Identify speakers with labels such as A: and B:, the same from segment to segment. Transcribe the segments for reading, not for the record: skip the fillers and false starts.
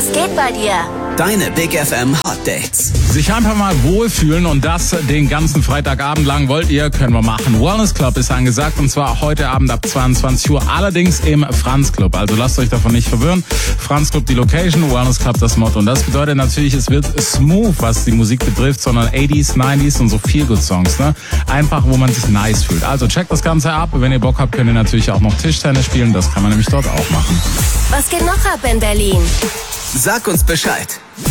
A: Was geht bei dir?
B: Deine Big FM Hot Dates.
C: Sich einfach mal wohlfühlen und das den ganzen Freitagabend lang wollt ihr, können wir machen. Wellness Club ist angesagt und zwar heute Abend ab 22 Uhr, allerdings im Franz Club. Also lasst euch davon nicht verwirren. Franz Club die Location, Wellness Club das Motto. Und das bedeutet natürlich, es wird smooth, was die Musik betrifft, sondern 80s, 90s und so Feel-Good-Songs. Ne? Einfach, wo man sich nice fühlt. Also checkt das Ganze ab. Wenn ihr Bock habt, könnt ihr natürlich auch noch Tischtennis spielen. Das kann man nämlich dort auch machen.
A: Was geht noch ab in Berlin?
B: Sag uns Bescheid.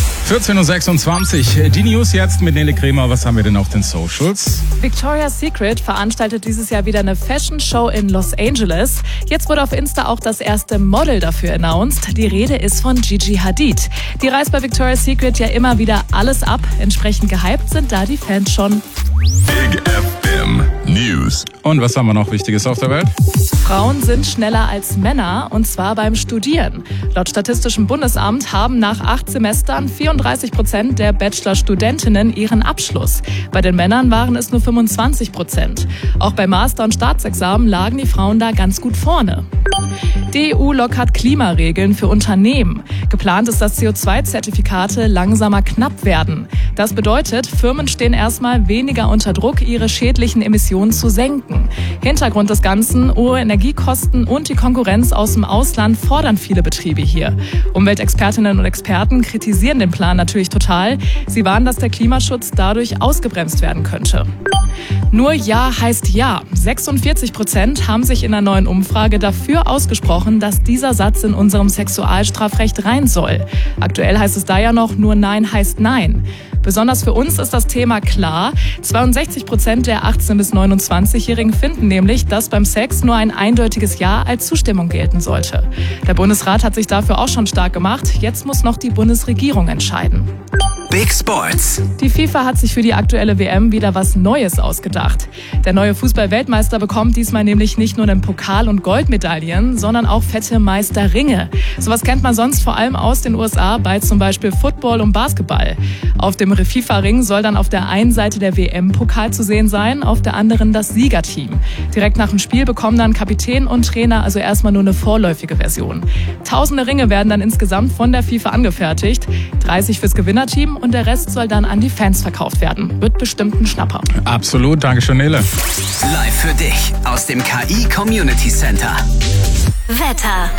C: 14.26 Uhr. Die News jetzt mit Nele Kremer. Was haben wir denn auf den Socials?
D: Victoria's Secret veranstaltet dieses Jahr wieder eine Fashion Show in Los Angeles. Jetzt wurde auf Insta auch das erste Model dafür announced. Die Rede ist von Gigi Hadid. Die reißt bei Victoria's Secret ja immer wieder alles ab. Entsprechend gehypt sind da die Fans schon.
E: Big FM News.
C: Und was haben wir noch Wichtiges auf der Welt?
D: Frauen sind schneller als Männer, und zwar beim Studieren. Laut Statistischem Bundesamt haben nach 8 Semestern 34% der Bachelor-Studentinnen ihren Abschluss. Bei den Männern waren es nur 25%. Auch bei Master- und Staatsexamen lagen die Frauen da ganz gut vorne. Die EU lockert Klimaregeln für Unternehmen. Geplant ist, dass CO2-Zertifikate langsamer knapp werden. Das bedeutet, Firmen stehen erstmal weniger unter Druck, ihre schädlichen Emissionen zu senken. Hintergrund des Ganzen: hohe Energiekosten und die Konkurrenz aus dem Ausland fordern viele Betriebe hier. Umweltexpertinnen und Experten kritisieren den Plan natürlich total. Sie warnen, dass der Klimaschutz dadurch ausgebremst werden könnte. Nur Ja heißt Ja. 46% haben sich in einer neuen Umfrage dafür ausgesprochen, dass dieser Satz in unserem Sexualstrafrecht rein soll. Aktuell heißt es da ja noch, nur Nein heißt Nein. Besonders für uns ist das Thema klar. 62% der 18- bis 29-Jährigen finden nämlich, dass beim Sex nur ein eindeutiges Ja als Zustimmung gelten sollte. Der Bundesrat hat sich dafür auch schon stark gemacht. Jetzt muss noch die Bundesregierung entscheiden.
B: Big Sports.
D: Die FIFA hat sich für die aktuelle WM wieder was Neues ausgedacht. Der neue Fußball-Weltmeister bekommt diesmal nämlich nicht nur einen Pokal und Goldmedaillen, sondern auch fette Meisterringe. Sowas kennt man sonst vor allem aus den USA bei zum Beispiel Football und Basketball. Auf dem FIFA-Ring soll dann auf der einen Seite der WM-Pokal zu sehen sein, auf der anderen das Siegerteam. Direkt nach dem Spiel bekommen dann Kapitän und Trainer also erstmal nur eine vorläufige Version. Tausende Ringe werden dann insgesamt von der FIFA angefertigt, 30 fürs Gewinnerteam und der Rest soll dann an die Fans verkauft werden. Wird bestimmt ein Schnapper.
C: Absolut, danke schön, Nele.
B: Live für dich aus dem KI Community Center.
A: Wetter.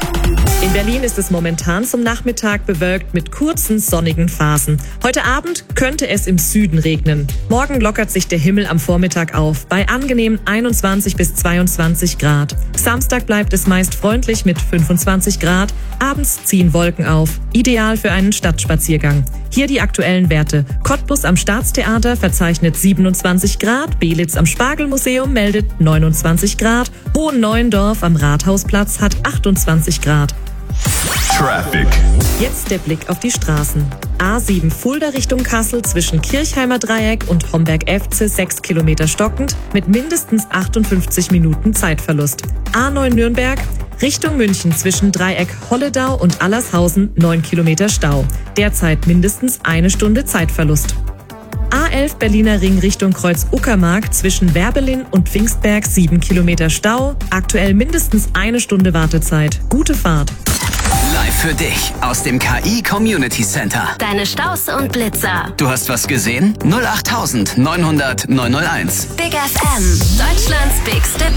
F: In Berlin ist es momentan zum Nachmittag bewölkt mit kurzen sonnigen Phasen. Heute Abend könnte es im Süden regnen. Morgen lockert sich der Himmel am Vormittag auf, bei angenehmen 21 bis 22 Grad. Samstag bleibt es meist freundlich mit 25 Grad. Abends ziehen Wolken auf, ideal für einen Stadtspaziergang. Hier die aktuellen Werte. Cottbus am Staatstheater verzeichnet 27 Grad, Belitz am Spargelmuseum meldet 29 Grad, Hohenneuendorf am Rathausplatz hat 28 Grad.
E: Traffic.
F: Jetzt der Blick auf die Straßen. A7 Fulda Richtung Kassel zwischen Kirchheimer Dreieck und Homberg-Efze 6 Kilometer stockend mit mindestens 58 Minuten Zeitverlust. A9 Nürnberg Richtung München zwischen Dreieck Holledau und Allershausen 9 Kilometer Stau. Derzeit mindestens 1 Stunde Zeitverlust. A11 Berliner Ring Richtung Kreuz Uckermark zwischen Werbelin und Pfingstberg 7 Kilometer Stau. Aktuell mindestens 1 Stunde Wartezeit. Gute Fahrt.
B: Live für dich aus dem KI Community Center.
A: Deine Staus und Blitzer.
B: Du hast was gesehen? 08900 901.
A: Big FM. Deutschlands bigste